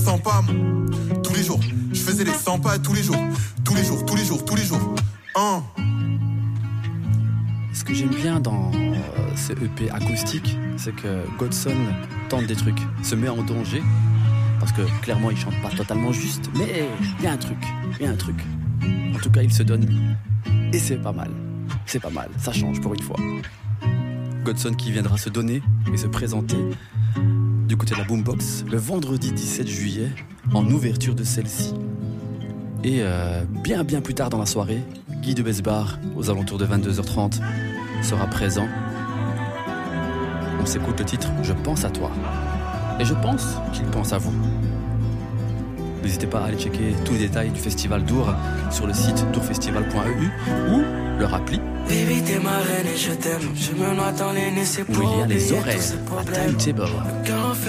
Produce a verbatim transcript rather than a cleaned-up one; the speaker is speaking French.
sens pas, moi. Tous les jours, je faisais les cent pas tous les jours. Tous les jours, tous les jours, tous les jours. Hein. Ce que j'aime bien dans euh, ce E P acoustique, c'est que Godson tente des trucs, se met en danger, parce que clairement il chante pas totalement juste, mais il y a un truc, il y a un truc. En tout cas, il se donne, et c'est pas mal, c'est pas mal, ça change pour une fois. Godson qui viendra se donner et se présenter du côté de la Boombox le vendredi dix-sept juillet, en ouverture de celle-ci. Et euh, bien bien plus tard dans la soirée, Guy de Besbar, aux alentours de vingt-deux heures trente, sera présent. On s'écoute le titre « Je pense à toi ». Et je pense qu'il pense à vous. N'hésitez pas à aller checker tous les détails du festival Dour sur le site dourfestival point e u ou leur appli. Baby, t'es ma reine et je t'aime. Je me noie dans les nez, c'est où il y a les horaires à Timetable.